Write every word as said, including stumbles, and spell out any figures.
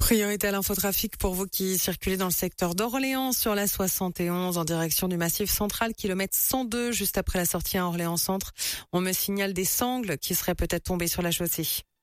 Priorité à l'infotrafic pour vous qui circulez dans le secteur d'Orléans sur la soixante et onze en direction du Massif central, kilomètre cent deux, juste après la sortie à Orléans Centre. On me signale des sangles qui seraient peut-être tombées sur la chaussée.